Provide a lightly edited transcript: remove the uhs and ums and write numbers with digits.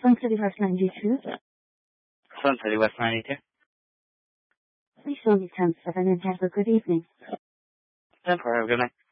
Sun City West 92. Sun City West 92. Please show me 10-7 and have a good evening. 10-4, have a good night.